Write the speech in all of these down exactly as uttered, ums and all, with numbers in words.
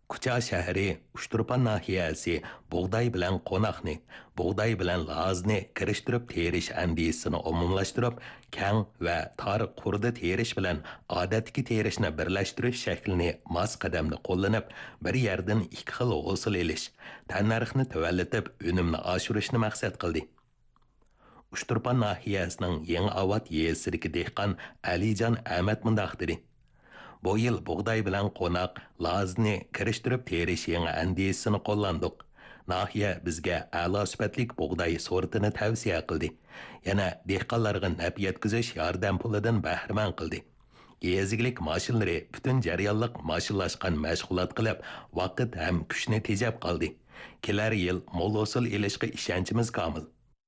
Kucha shahri Uchturpan nahiyasi buğday bilan qo'noqni, buğday bilan lazni kirishtirib terish andisini umumlashtirib, kang va tor qurda terish bilan odatdagi terishni birlashtirish shaklini mos qadamda qo'llanib, bir yerdan ikki xil hosil elish, tannarxni tuvallatib, unumni oshirishni maqsad qildi. Uchturpan nahiyasining Yangi Avat yezisidagi dehqon Alijon Ahmad mundaq dedi. Bu yil buğday bilan qo'noq, lazni kirishtirib terish yangi andisini qo'llandik. Nahiya bizga a'lo sifatlik buğday sortini tavsiya qildi. Yana dehqonlarga naf yetkazish yordam pulidan bahramand qildi. Yezigilik mashinalari butun jarayonliq mashinlashgan mashg'ulot qilib, vaqt ham kuchni tejab qoldi. Kelar yil mo'l hosil elishga ishonchimiz komil.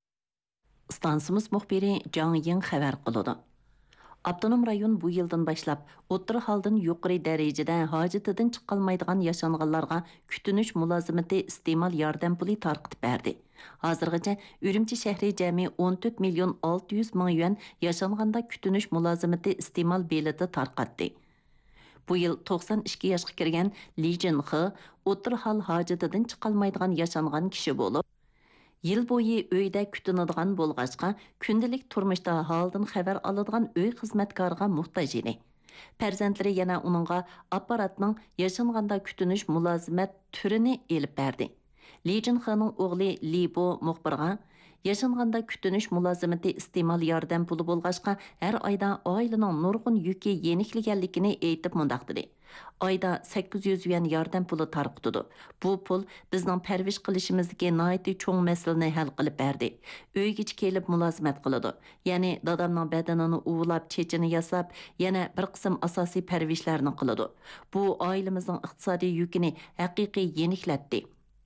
Stansımız muhbiri Can Ying xabar qiladi. Abdunum rayon bu yıldan başlap, o'ttir haldan yuqori darajada hojatidan chiqolmaydigan yashanganlarga kutinish mulozimati iste'mol yordam puli tarqitib berdi. Hozirgacha Urumchi shahri jami o'n to'rt million olti yuz ming yuan yashanganda kutinish mulozimati iste'mol belati tarqatdi. Bu yil to'qson ikki yoshga kirgan Li Jinhe o'ttir hal hojatidan chiqolmaydigan yashangan kishi bo'lib, yil bo'yi uyda kutinadigan bo'lg'achqa, kundalik turmushda holdan xabar oladigan uy xizmatkoriga muhtoj edi. Farzandlari yana uningga apparatning yashanganda kutinish mulozimat turini elib berdi. Li Jinhening o'g'li Li Bo muxbirga yashanganda kutinish mulozimati iste'mol yordam puli bo'lg'achqa, har oyda oilaning nurg'un yuki yenikliganligini aytib mundaq dedi. Ayda sakkiz yuz yuan yordam puli tarqitdi. Bu pul bizning parvish qilishimizdagi nihoyatda cho'ng masalani hal qilib berdi. Uygacha kelib mulozimat qiladi. Ya'ni dadamning badanini uvlab, chechini yasab, yana bir qism asosiy parvishlarni qiladi. Bu oilamizning iqtisodiy yukini haqiqiy yeniklatdi.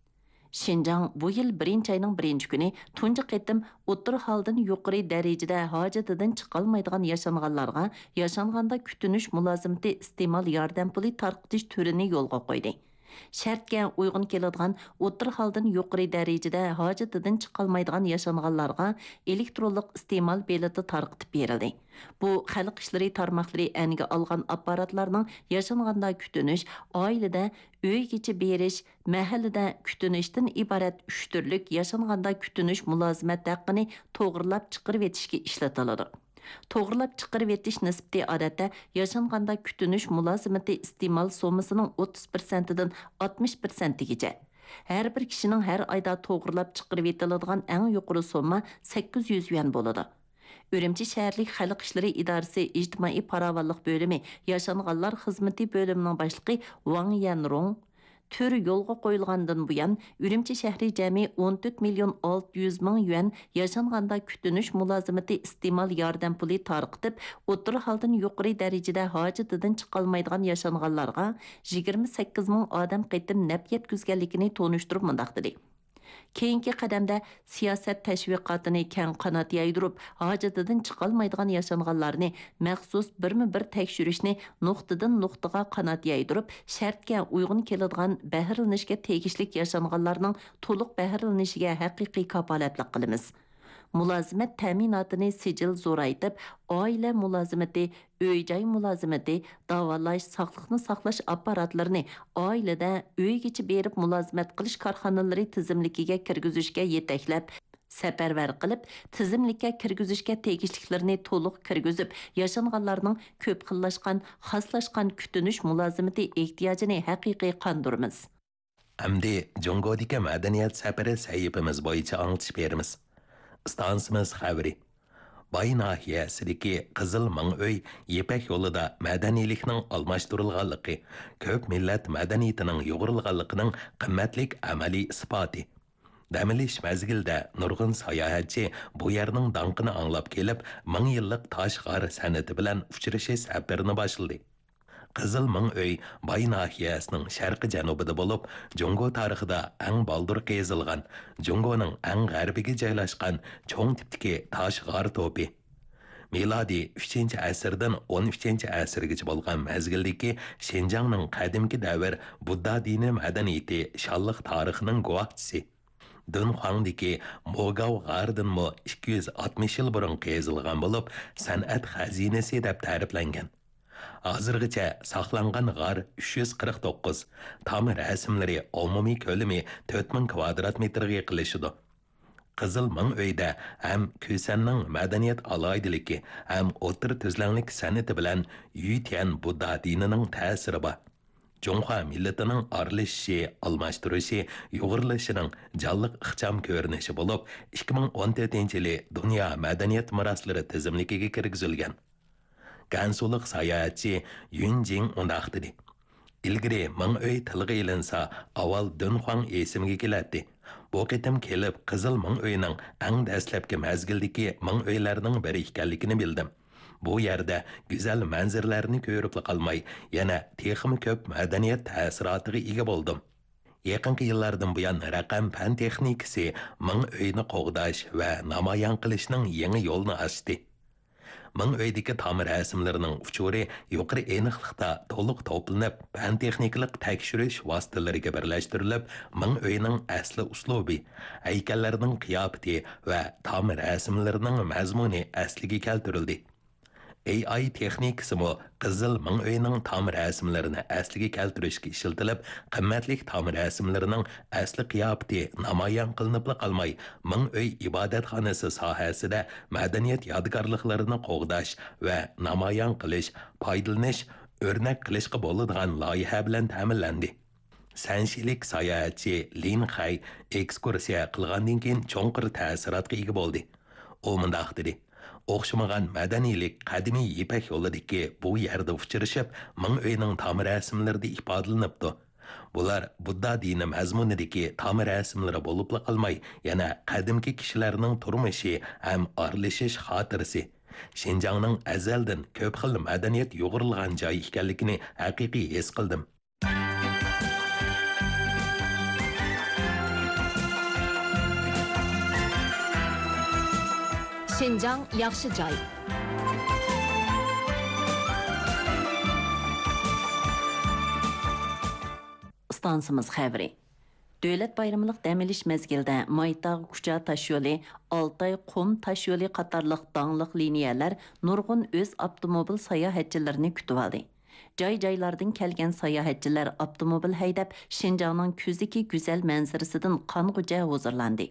Şinjan bu yıl birinci ayının birinci günü tuncu qetim o'ttir haldan yuqori darajada hojatidan chiqolmaydigan yashanganlarga yashanganda kutinish mulozimati iste'mol yordam puli tarqitish turini yo'lga qo'ydi. Shartga uyg'un keladigan o'ttir haldan yuqori darajada hojatidan chiqolmaydigan yashanganlarga elektronlik iste'mol belati tarqitib berildi. Bu xalq ishlari tarmoqlari aniga olgan apparatlarning yashanganda kutinish, oilada uygacha berish, mahallada kutinishdan iborat uch turlik yashanganda kutinish mulozimat haqqini to'g'rilab chiqarib etishga ishlatiladi. To'g'rilab chiqarib etish nisbati odatda yashanganda kutinish mulozimati iste'mol sommasining o'ttiz foizidan oltmish foizigacha. Har bir kishining har oyda to'g'rilab chiqarib etiladigan eng yuqori somma sakkiz yuz yuan bo'ladi. Urumchi shaharlik xalq ishlari idorasi ijtimoiy farovonlik bo'limi yashanganlar xizmati bo'limining boshlig'i Wang Yanrong tür yo'lga qo'yilgandan buyon Urumchi shahri jami o'n to'rt million olti yuz ming yuan yashanganda kutinish mulozimati iste'mol yordam puli tarqitib, o'ttir haldan yuqori darajada hojatidan chiqolmaydigan yashanganlarga yigirma sakkiz ming odam qaytim naf yetkazganligini tonishtirib mundaq dedi. Keyingi qadamda siyosat tashviqotini keng qanot yaydirib, hojatidan chiqolmaydigan yashanganlarni maxsus birma-bir tekshirishni nuqtadan nuqtaga qanot yaydirib, shartga uyg'un keladigan bahrilanishga tegishlik yashanganlarning to'liq bahrilanishiga haqiqiy kafolatlik qilamiz. Mulozimat ta'minotini sijil zo'raytib, oila mulozimati, uy-joy mulozimati, davolash, sog'liqni saqlash apparatlarini oilada uygacha berib mulozimat qilish korxonalari tizimligiga kirgizishga yetaklab, safarbar qilib, tizimlikka kirgizishga tegishliklarini to'liq kirgizib, yashanganlarning ko'p xillashgan, xoslashgan kutinish mulozimati ehtiyojini haqiqiy qondiramiz. Amdi Jongodagi madaniyat safari sahifamiz bo'yicha anglitib beramiz. Stansimiz xabari. Bay nahiyasidagi Qizil Ming uy Yepak yo'lida madaniylikning almashtirilganligi, ko'p millat madaniyatining yo'g'rilganligining qimmatlik amaliy isboti. Damilish mazgilda nurg'un sayohatchi bu yerning danqini anglab kelib, ming yillik tosh g'ar san'ati bilan uchrashish safarini boshladi. Qizil Ming uy Bay nahiyasining sharqi janubida bo'lib, Jongo tarixida eng baldur qezilgan, Jongoning eng g'arbiga joylashgan cho'ng tipdagi tosh g'ar to'pi. Milodiy uchinchi asrdan o'n uchinchi asrgacha bo'lgan mazgildagi Shinjongning qadimgi davr Budda dini madaniyati shalliq tarixining guvohchisi. Dunhuangdagi Mogao g'ardinmi ikki yuz oltmish yil burun qezilgan bo'lib, san'at xazinasi deb ta'riflangan. Hozirgacha saqlangan g'ar uch yuz qirq to'qqiz, tom rasmlari umumiy ko'lami to'rt ming kvadrat metrga yaqinlashadi. Qizil Ming uyda ham Kusanning madaniyat aloydiligi, ham o'tir tuzlanlik san'ati bilan Yutian Budda dinining ta'siri bor. Jonghua millatining aralishishi, almashtirishi, yo'g'irilishining jonliq ixcham ko'rinishi bo'lib, ikki ming o'n to'rtinchi yili dunyo madaniyat meroslari tizimligiga kirgizilgan. Gansulik sayohatchi Yun Jing undaq dedi. Ilgari Ming uy tilga ilinsa, avval Dunhuang esimga keladi. Bu qitim kelib Qizil Ming uyning eng dastlabki mazgildagi Ming uylarining biri ekanligini bildim. Bu yerda go'zal manzarlarni ko'rib qolmay, yana texmi ko'p madaniyat ta'sirotiga ega bo'ldim. Yaqinqi yillardan buyon raqam fan texnikasi Ming uyni qo'g'dash va namoyon qilishning yangi yo'lini ochdi. Ming uydagi tom rasmlarining uchuri yuqori aniqlikda to'liq to'planib, fan texnikalik tekshirish vositalariga birlashtirilib, Ming uyning asli uslubi, haykallarning qiyofati va tom rasmlarining mazmuni asliga keltirildi. A I texnikasi mo Qizil Ming uyning tom rasmlarini asliga keltirishga ishlatilib, qimmatli tom rasmlarining asli qiyofati namoyon qilinib qolmay, Ming uy ibodatxonasi sohasida madaniyat yodgorliklarini qo'g'dash va namoyon qilish, foydalanish, o'rnak qilishga bo'ladigan loyiha bilan ta'minlandi. Sanshilik sayohatchi Lin Hai ekskursiya qilgandan keyin cho'nqir ta'sirotga ega bo'ldi. U mundaq dedi: o'xshamagan madaniylik qadimiy Ipak yo'lidagi bu yerda uchrashib, Ming uyning tom rasmlarida ifodalanibdi. Bular Budda dini mazmunidagi tom rasmlari bo'lib qolmay, yana qadimki kishilarning turmushi ham aralishish xotirasi. Xinjiangning azaldan ko'p xil madaniyat yo'g'rilgan joy ekanligini haqiqiy his qildim. Şinjan yaxşı joy. Stansımız xəbri. Dövlət bayramlıq dəm ilish mezgildə Maytaq Kucha taş yolu, Altay Qum taş yolu qatarlıq dağlıq liniyalar nurgun öz avtomobil sayohatchilarini kutib oldi. Joy-joylardan kelgan sayohatchilar avtomobil haydab Şinjanning kuziki go'zal manzarasidan qong'uja huzurlandi.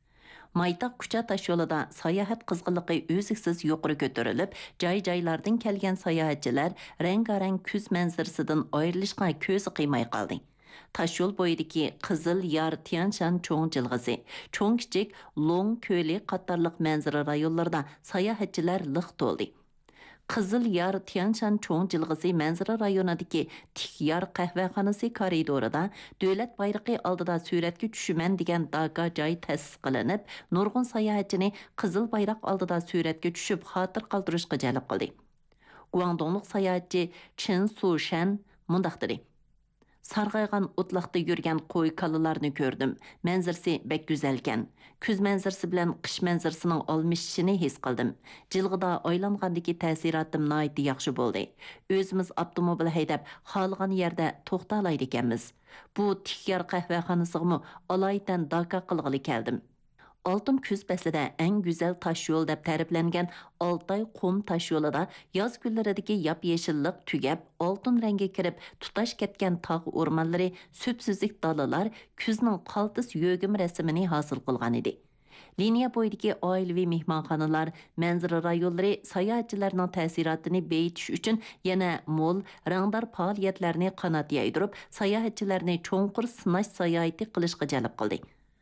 Maytaq Kucha taş yolida sayohat qizg'inligi o'ziksiz yuqori ko'tarilib, joy-joylardan kelgan sayohatchilar rang-rang kuz manzarasidan ayrilishga ko'zi qiymay qoldi. Taş yol bo'yidagi Qizil Yar Tianshan cho'ng jilg'isi, cho'ng kichik Long ko'li qatorliq manzara rayonlarida sayohatchilar liq to'ldi. Qizil Yar Tianshan cho'ng jilg'isi manzara rayonidagi Tik Yar qahvaxonasi koridorida davlat bayrog'i oldida suratga tushiman degan daga joy ta'sis qilinib, nurg'un sayohatchini qizil bayroq oldida suratga tushib xotir qoldirishga jalb qildi. Guangdonglik sayohatchi Chen Sushan mundaq dedi: Sarg'aygan o'tliqda yurgan qo'y kalalarni ko'rdim. Manzarasi bek go'zalkan. Kuz manzarasi bilan qish manzarasining almashishini his qildim. Jilg'ida oylangandagi ta'siratim nihoyatda yaxshi bo'ldi. O'zimiz avtomobil haydab, xohlagan yerda to'xtalaydi ekanmiz. Bu Tikyar qahvaxonasiga alaydan daka qilg'ili keldim. Altın küz bəslida ən güzel taş yol deb tərifləngan Altay Qum taş yolida yoz kunlaridagi yap-yeşillik tugab, oltin rangga kirib, tutash ketgan tog' o'rmonlari, süpsüzlik dalalar kuzning qaltis yo'gim rasmini hosil qilgan edi. Liniya bo'yidagi oilaviy mehmonxonalar, manzara rayonlari sayohatchilarning ta'sirotini beyitish uchun yana mo'l, rangdor faoliyatlarni qanot yaydirib, sayohatchilarni cho'nqur sinash sayohati qilishga jalb qildi.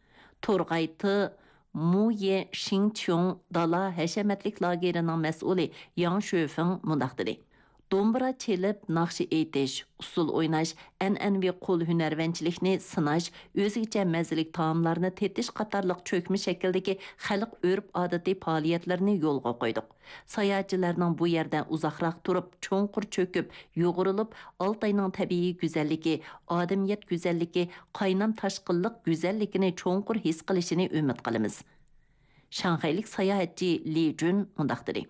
Turg'ayti Muye Xinqiang dala hashamatlik lagerining mas'uli Yang Shuifeng mundaq dedi: Dombra chelib, naqshi aytish, usul o'ynash, an'anaviy qo'l hunarvanchilikni sinash, o'zigacha mazalik taomlarni tetish qatorliq cho'kma shakldagi xalq urf-odatiy faoliyatlarni yo'lga qo'ydik. Sayohatchilarning bu yerda uzoqroq turib, cho'nqur cho'kib, yo'g'rilib, Altayning tabiiy go'zalligi, odamiyat go'zalligi, qaynam tashqinliq go'zalligini cho'nqur his qilishini umid qilamiz. Shanxaylik sayohatchi Li Jun mundaq dedi: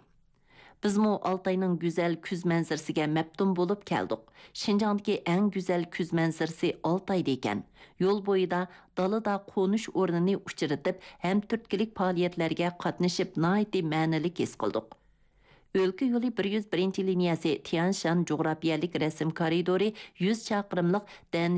Bizmo Altayning go'zal kuz manzarasiga mabtun bo'lib keldik. Xinjiangdagi eng go'zal kuz manzarasi Altayda ekan. Yo'l bo'yida dalada qo'nish o'rnini uchratib, ham turtkilik faoliyatlarga qatnashib, nihoyatda ma'nili his qildik. Өлkə yolu bir yüz birinci liniyası Tian Shan coğrafiyalik rəsm koridori yüz çaqırımlıq Dän